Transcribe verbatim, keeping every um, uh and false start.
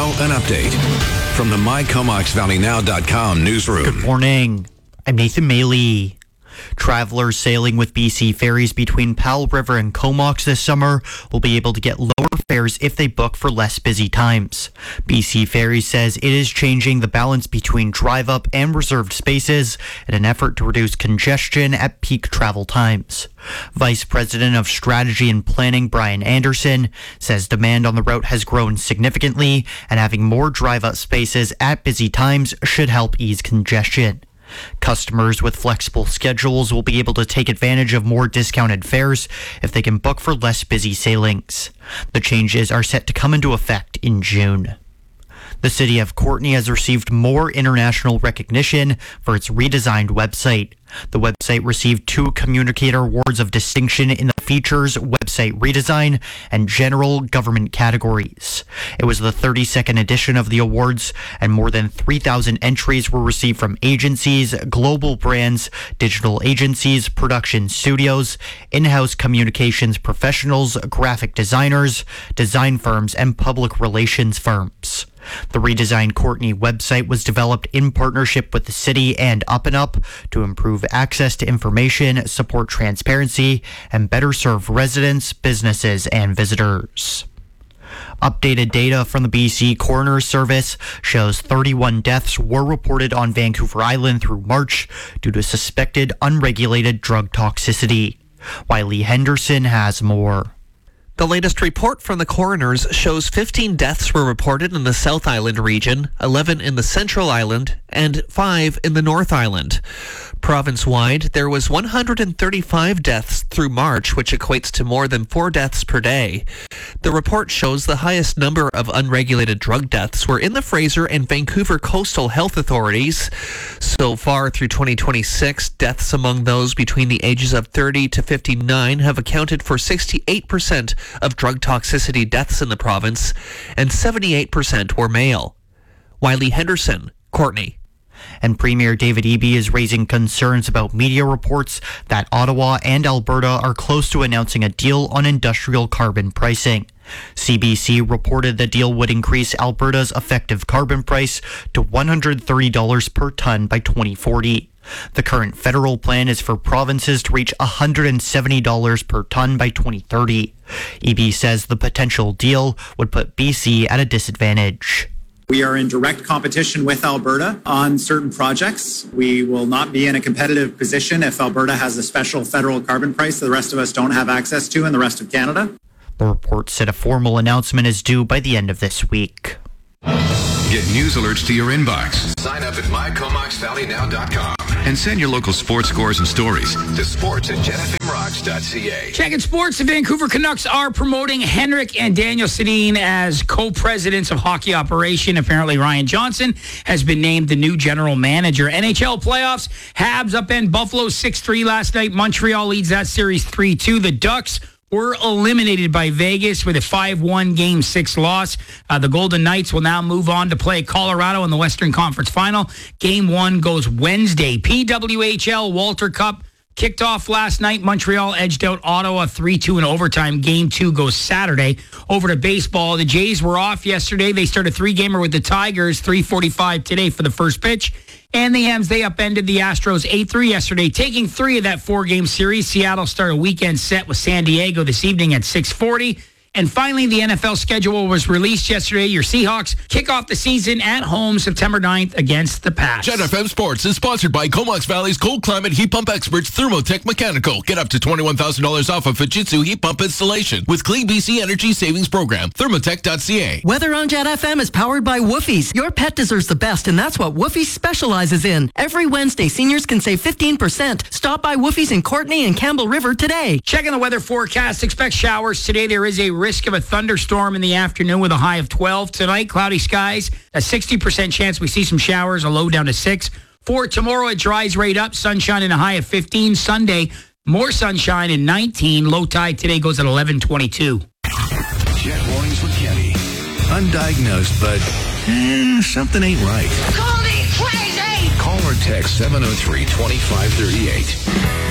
Now, an update from the my comox valley now dot com newsroom. Good morning. I'm Nathan Maley. Travelers sailing with B C ferries between Powell River and Comox this summer will be able to get lower fares if they book for less busy times. B C Ferries says it is changing the balance between drive-up and reserved spaces in an effort to reduce congestion at peak travel times. Vice President of Strategy and Planning Brian Anderson says demand on the route has grown significantly, and having more drive-up spaces at busy times should help ease congestion. Customers with flexible schedules will be able to take advantage of more discounted fares if they can book for less busy sailings. The changes are set to come into effect in June. The city of Courtenay has received more international recognition for its redesigned website. The website received two Communicator Awards of Distinction in the Features, Website Redesign, and General Government categories. It was the thirty-second edition of the awards, and more than three thousand entries were received from agencies, global brands, digital agencies, production studios, in-house communications professionals, graphic designers, design firms, and public relations firms. The redesigned Courtenay website was developed in partnership with the city and Up and Up to improve access to information, support transparency, and better serve residents, businesses, and visitors. Updated data from the B C Coroner's Service shows thirty-one deaths were reported on Vancouver Island through March due to suspected unregulated drug toxicity. Wiley Henderson has more. The latest report from the coroners shows fifteen deaths were reported in the South Island region, eleven in the Central Island, and five in the North Island. Province-wide, there was one hundred thirty-five deaths through March, which equates to more than four deaths per day. The report shows the highest number of unregulated drug deaths were in the Fraser and Vancouver coastal health authorities. So far through twenty twenty-six, deaths among those between the ages of thirty to fifty-nine have accounted for sixty-eight percent of drug toxicity deaths in the province, and seventy-eight percent were male. Wiley Henderson, Courtenay. And Premier David Eby is raising concerns about media reports that Ottawa and Alberta are close to announcing a deal on industrial carbon pricing. C B C reported the deal would increase Alberta's effective carbon price to one hundred thirty dollars per tonne by twenty forty. The current federal plan is for provinces to reach one hundred seventy dollars per tonne by twenty thirty. Eby says the potential deal would put B C at a disadvantage. We are in direct competition with Alberta on certain projects. We will not be in a competitive position if Alberta has a special federal carbon price that the rest of us don't have access to in the rest of Canada. The report said a formal announcement is due by the end of this week. Get news alerts to your inbox. Sign up at my comox valley now dot com and send your local sports scores and stories to sports at jen f m rocks dot c a. Checking sports, the Vancouver Canucks are promoting Henrik and Daniel Sedin as co-presidents of hockey operation. Apparently, Ryan Johnson has been named the new general manager. N H L playoffs, Habs upend Buffalo six three last night. Montreal leads that series three two. The Ducks were eliminated by Vegas with a five one Game six loss. Uh, the Golden Knights will now move on to play Colorado in the Western Conference Final. Game one goes Wednesday. P W H L Walter Cup kicked off last night. Montreal edged out Ottawa three two in overtime. Game two goes Saturday. Over to baseball. The Jays were off yesterday. They started a three-gamer with the Tigers, three forty-five today for the first pitch. And the Hams, they upended the Astros eight three yesterday, taking three of that four-game series. Seattle start a weekend set with San Diego this evening at six forty. And finally, the N F L schedule was released yesterday. Your Seahawks kick off the season at home September ninth against the Pats. Jen F M Sports is sponsored by Comox Valley's cold climate heat pump experts, Thermotech Mechanical. Get up to twenty-one thousand dollars off a Fujitsu heat pump installation with Clean B C Energy Savings Program. Thermotech dot c a. Weather on Jet F M is powered by Woofies. Your pet deserves the best, and that's what Woofies specializes in. Every Wednesday, seniors can save fifteen percent. Stop by Woofies in Courtenay and Campbell River today. Checking the weather forecast. Expect showers today. There is a risk of a thunderstorm in the afternoon with a high of twelve. Tonight, cloudy skies. A sixty percent chance we see some showers, a low down to six. For tomorrow, it dries right up. Sunshine and a high of fifteen. Sunday, more sunshine and nineteen. Low tide today goes at eleven twenty-two. Jet warnings with Kenny. Undiagnosed, but eh, something ain't right. Call me crazy! Call or text seven oh three, two five three eight.